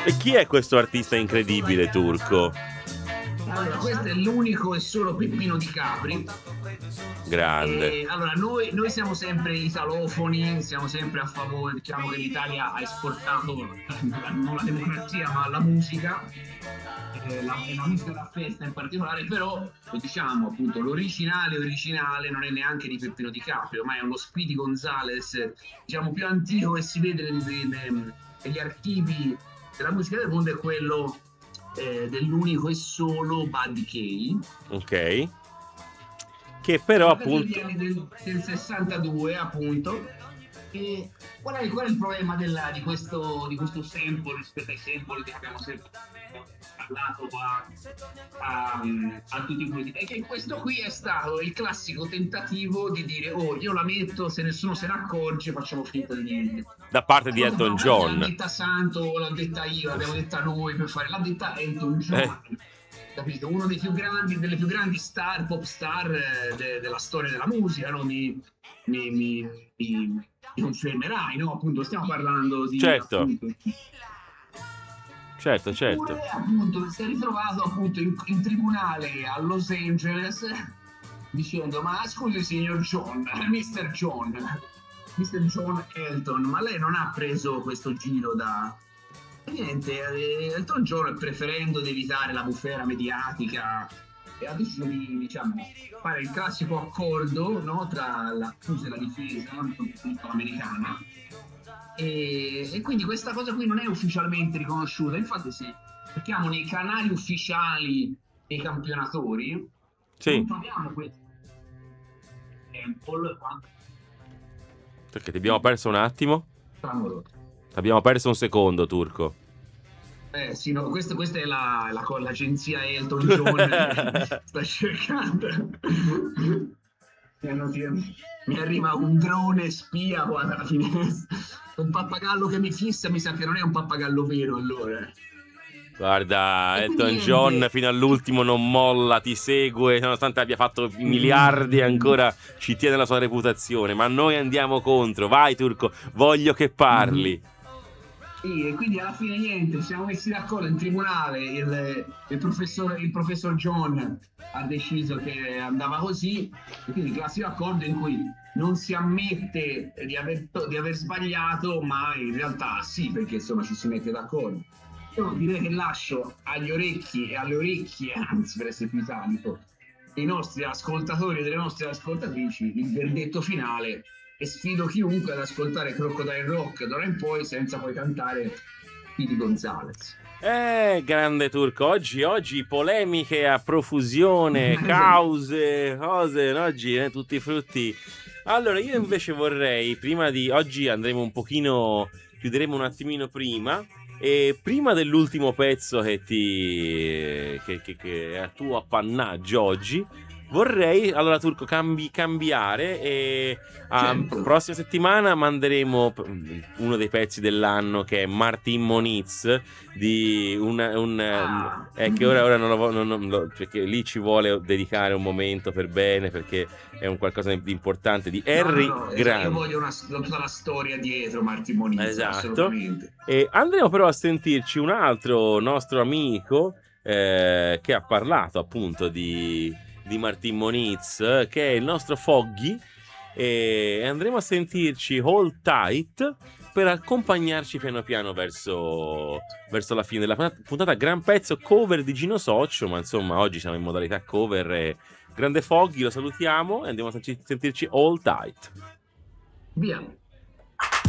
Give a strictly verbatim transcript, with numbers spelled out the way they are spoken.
E chi è questo artista incredibile turco? Allora, questo è l'unico e solo Peppino Di Capri. Grande. E, allora, noi, noi siamo sempre italofoni, siamo sempre a favore, diciamo che l'Italia ha esportato non la democrazia ma la musica, eh, la, e la musica da festa in particolare, però diciamo appunto l'originale originale non è neanche di Peppino Di Capri, ma è uno Speedy Gonzales, diciamo più antico che si vede negli, negli archivi della musica del mondo, è quello eh, dell'unico e solo Buddy Kay. Ok. Che però appunto viene del, del sessantadue appunto. E qual è, qual è il problema della, di, questo, di questo sample rispetto ai sample che abbiamo sempre parlato a, a, a tutti i questi? È che questo qui è stato il classico tentativo di dire oh io la metto, se nessuno se ne accorge facciamo finta di niente, da parte di Elton no, John. l'ha detta Santo, l'ha detta io, l'abbiamo detta noi per fare, l'ha detta Elton John. Eh. Capito? Uno dei più grandi, delle più grandi star, pop star de, della storia della musica, no? Mi, mi, mi, mi, mi confermerai, no? Appunto, stiamo parlando di... Certo, appunto, certo, certo. Eppure, appunto, si è ritrovato appunto in, in tribunale a Los Angeles dicendo ma scusi signor John, mister John, mister John Elton, ma lei non ha preso questo giro da... Niente, Elton John, preferendo di evitare la bufera mediatica, ha deciso di diciamo, fare il classico accordo, no, tra l'accusa e la difesa americana, e, e quindi questa cosa qui non è ufficialmente riconosciuta. Infatti se cerchiamo nei canali ufficiali dei campionatori sì. non troviamo questo sample. Perché ti abbiamo perso un attimo? Abbiamo perso un secondo, Turco. Eh sì, no, questo, questa è la, la, l'agenzia Elton John sta cercando. Mi arriva un drone spia qua dalla finestra, un pappagallo che mi fissa, mi sa che non è un pappagallo vero allora. Guarda, Elton John fino all'ultimo non molla, ti segue, nonostante abbia fatto miliardi, ancora ci tiene la sua reputazione, ma noi andiamo contro. Vai Turco, voglio che parli. Sì, e quindi alla fine niente, ci siamo messi d'accordo in tribunale, il, il, professor, il professor John ha deciso che andava così, e quindi il classico accordo in cui non si ammette di aver, di aver sbagliato, ma in realtà sì, perché insomma ci si mette d'accordo. Io direi che lascio agli orecchi e alle orecchie, anzi per essere più italico, dei nostri ascoltatori e delle nostre ascoltatrici il verdetto finale, e sfido chiunque ad ascoltare Crocodile Rock d'ora in poi senza poi cantare Speedy Gonzales. Eh, grande Turco, oggi, oggi polemiche a profusione, cause, cose, oggi eh, tutti i frutti. Allora io invece vorrei, prima di, oggi andremo un pochino, chiuderemo un attimino prima, e prima dell'ultimo pezzo che ti che, che, che è a tuo appannaggio oggi, vorrei allora Turco cambi, cambiare e la certo. prossima settimana manderemo uno dei pezzi dell'anno che è Martin Moniz di un, un ah. è che ora, ora non lo voglio non, non, perché lì ci vuole dedicare un momento per bene, perché è un qualcosa di importante di Harry no, no, no, Grant. Io voglio una, tutta la storia dietro Martin Moniz, esatto. Assolutamente. E andremo però a sentirci un altro nostro amico eh, che ha parlato appunto di di Martin Moniz, che è il nostro Foggy, e andremo a sentirci Hold Tight per accompagnarci piano piano verso, verso la fine della puntata. Gran pezzo cover di Gino Soccio, ma insomma oggi siamo in modalità cover. E grande Foggy, lo salutiamo e andiamo a sentirci Hold Tight. Via.